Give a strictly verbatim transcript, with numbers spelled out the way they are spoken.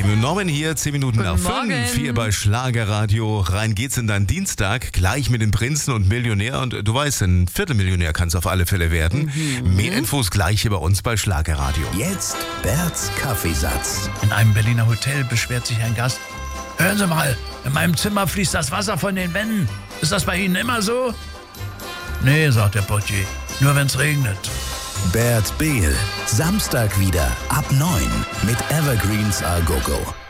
Hey, Norman hier, zehn Minuten Guten nach Morgen. fünf, hier bei Schlagerradio. Rein geht's in deinen Dienstag, gleich mit dem Prinzen und Millionär. Und du weißt, ein Viertelmillionär kannst auf alle Fälle werden. Mhm. Mehr Infos gleich hier bei uns bei Schlagerradio. Jetzt Berts Kaffeesatz. In einem Berliner Hotel beschwert sich ein Gast. Hören Sie mal, in meinem Zimmer fließt das Wasser von den Wänden. Ist das bei Ihnen immer so? Nee, sagt der Portier, nur wenn's regnet. Bert Behl. Samstag wieder ab neun mit Evergreens A Go Go.